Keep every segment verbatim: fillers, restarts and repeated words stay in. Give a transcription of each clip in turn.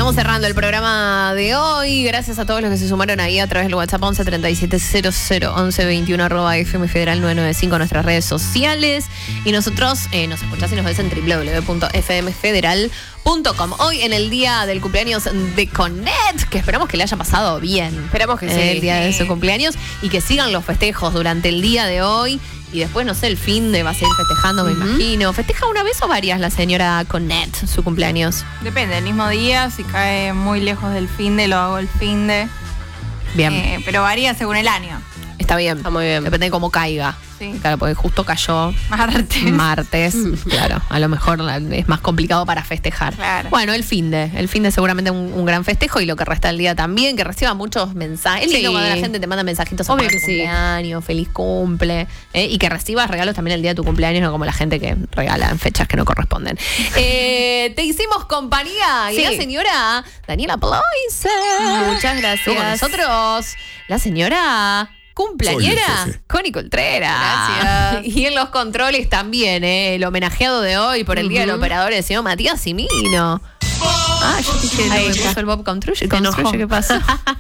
Estamos cerrando el programa de hoy. Gracias a todos los que se sumaron ahí a través del WhatsApp once treinta y siete cero cero once veintiuno arroba F M Federal nueve noventa y cinco, nuestras redes sociales. Y nosotros eh, nos escuchás y nos ves en doble u doble u doble u punto f m federal punto com. Hoy en el día del cumpleaños de Conet, que esperamos que le haya pasado bien. Esperamos que sí. El día de su cumpleaños y que sigan los festejos durante el día de hoy. Y después, no sé, el fin de va a seguir festejando, me uh-huh. imagino. ¿Festeja una vez o varias la señora Conet su cumpleaños? Depende, el mismo día, si cae muy lejos del fin de, lo hago el fin de. Bien. Eh, pero varía según el año. Está bien. Está muy bien. Depende de cómo caiga. Sí. Claro, porque justo cayó martes. Martes. Claro, a lo mejor es más complicado para festejar. Claro. Bueno, el fin de. El fin de seguramente un, un gran festejo y lo que resta del día también, que reciba muchos mensajes. Es lindo cuando la gente te manda mensajitos Obvio para que tu sí. cumpleaños, feliz cumple. ¿eh? Y que recibas regalos también el día de tu cumpleaños, no como la gente que regala en fechas que no corresponden. eh, te hicimos compañía y sí. la señora Daniela Ploise. Muchas gracias. Con nosotros, la señora cumpleañera Connie Coltrera. Gracias. Y en los controles también, ¿eh? El homenajeado de hoy por el uh-huh. Día del Operador, el señor Matías Cimino. Ah, yo dije, no, me puso el Bob Construye. Construye, ¿qué pasa?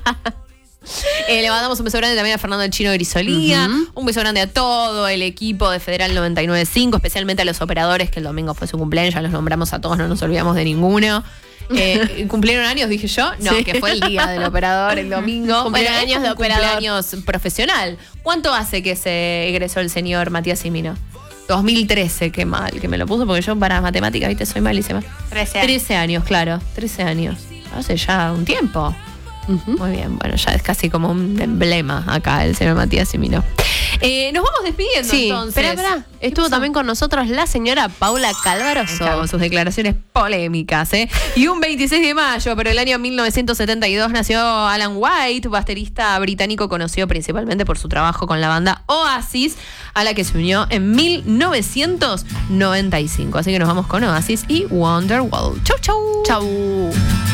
eh, le mandamos un beso grande también a Fernando el Chino Grisolía. Uh-huh. Un beso grande a todo el equipo de Federal noventa y nueve punto cinco, especialmente a los operadores, que el domingo fue su cumpleaños. Ya los nombramos a todos, no nos olvidamos de ninguno. Eh, ¿Cumplieron años, dije yo? No, sí. Que fue el día del operador, el domingo. Cumplieron bueno, años de operador. Cumpleaños profesional. ¿Cuánto hace que se egresó el señor Matías Cimino? dos mil trece, qué mal que me lo puso, porque yo para matemáticas, viste, soy malísima. trece años. trece años, claro, trece años. Hace ya un tiempo. Uh-huh. Muy bien, bueno, ya es casi como un emblema acá el señor Matías Cimino. Eh, nos vamos despidiendo sí, entonces. Espera, espera. Estuvo también con nosotros la señora Paula Calvaroso. Con sus declaraciones polémicas, ¿eh? Y un veintiséis de mayo, pero el año mil novecientos setenta y dos, nació Alan White, baterista británico conocido principalmente por su trabajo con la banda Oasis, a la que se unió en mil novecientos noventa y cinco. Así que nos vamos con Oasis y Wonderwall. Chau, chau. Chau.